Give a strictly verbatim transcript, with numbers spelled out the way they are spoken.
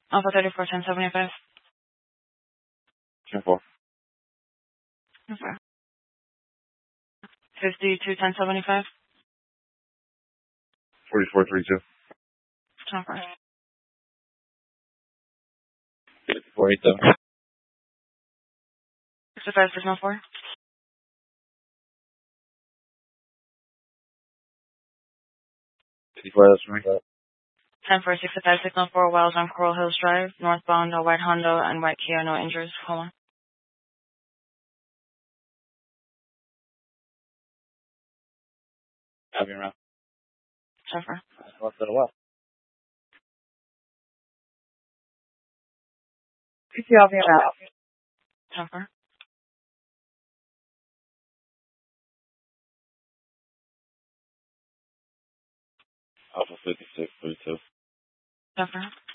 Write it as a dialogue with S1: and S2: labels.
S1: Alpha thirty-four ten seventy-five.
S2: ten four.
S1: Okay. fifty-two ten seventy-five.
S2: forty-four thirty-two.
S1: ten four.
S2: fifty-four eighty-seven.
S1: sixty-five six oh four.
S2: fifty-four that's right.
S1: ten four sixty-five six oh four Wells on Coral Hills Drive. Northbound, a white Honda and white Kia, no injuries. Hold on.
S2: I'll be around.
S1: ten four.
S2: Once in a while.
S3: I'll be around.
S1: ten four.
S2: Alpha fifty-six thirty-two.
S1: ten four.